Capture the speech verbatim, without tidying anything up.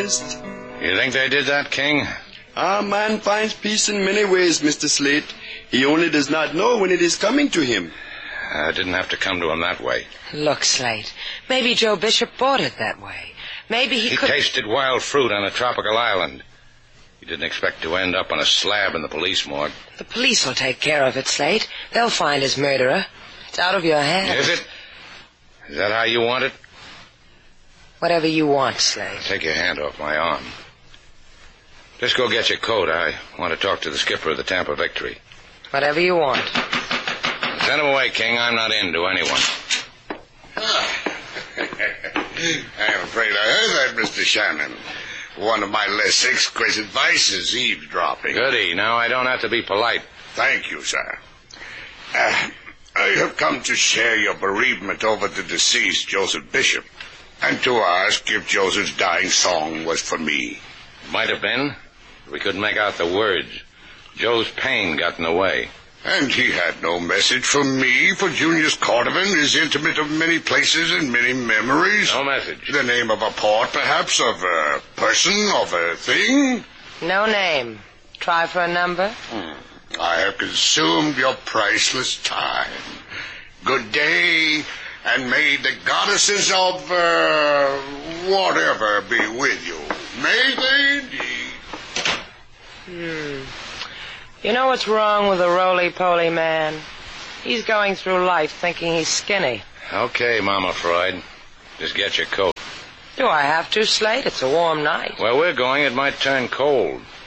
honest. You think they did that, King? A man finds peace in many ways, Mister Slate. He only does not know when it is coming to him. Uh, it didn't have to come to him that way. Look, Slate, maybe Joe Bishop bought it that way. Maybe he, he could... He tasted wild fruit on a tropical island. He didn't expect to end up on a slab in the police morgue. The police will take care of it, Slate. They'll find his murderer. It's out of your hands. Is it? Is that how you want it? Whatever you want, Slate. Take your hand off my arm. Just go get your coat. I want to talk to the skipper of the Tampa Victory. Whatever you want. Send him away, King. I'm not in to anyone. I'm afraid I heard that, Mister Shannon. One of my less exquisite vices, eavesdropping. Goody. Now I don't have to be polite. Thank you, sir. Uh, I have come to share your bereavement over the deceased Joseph Bishop, and to ask if Joseph's dying song was for me. Might have been. We couldn't make out the words. Joe's pain got in the way. And he had no message from me, for Junius Cordovan is intimate of many places and many memories. No message. The name of a port, perhaps, of a person, of a thing? No name. Try for a number? Hmm. I have consumed your priceless time. Good day, and may the goddesses of, uh, whatever be with you. May they indeed. Hmm. You know what's wrong with a roly-poly man? He's going through life thinking he's skinny. Okay, Mama Freud. Just get your coat. Do I have to, Slate? It's a warm night. Where we're going, it might turn cold.